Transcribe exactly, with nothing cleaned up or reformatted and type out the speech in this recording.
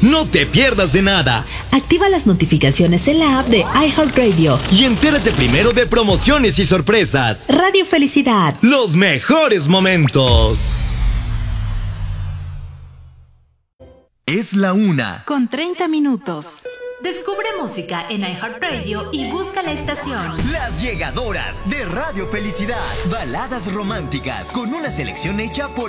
No te pierdas de nada. Activa las notificaciones en la app de iHeartRadio y entérate primero de promociones y sorpresas. Radio Felicidad. Los mejores momentos. Es la una. Con treinta minutos. Descubre música en iHeartRadio y busca la estación Las Llegadoras de Radio Felicidad. Baladas románticas con una selección hecha por